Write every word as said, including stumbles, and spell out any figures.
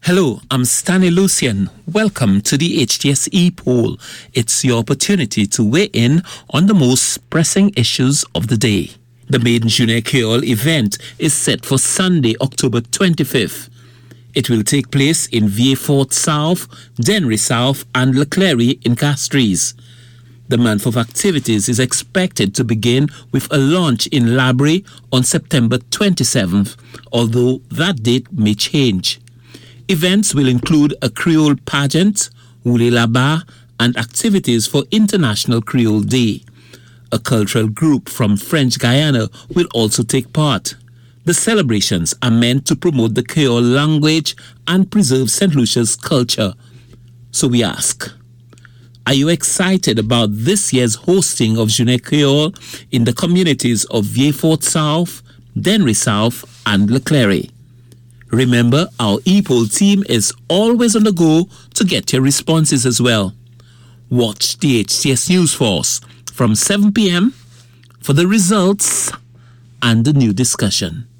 Hello, I'm Stanley Lucian. Welcome to the H T S E poll. It's your opportunity to weigh in on the most pressing issues of the day. The Maiden Junior Creole event is set for Sunday, October twenty-fifth. It will take place in Vieux Fort South, Dennery South, and Leclerc in Castries. The month of activities is expected to begin with a launch in Labrie on September twenty-seventh, although that date may change. Events will include a Creole pageant, Oulé Là-Bas, and activities for International Creole Day. A cultural group from French Guiana will also take part. The celebrations are meant to promote the Creole language and preserve Saint Lucia's culture. So we ask, are you excited about this year's hosting of Junior Creole in the communities of Vieux Fort South, Dennery South, and Leclerc? Remember, our e-poll team is always on the go to get your responses as well. Watch the H T S News Force from seven p.m. for the results and the new discussion.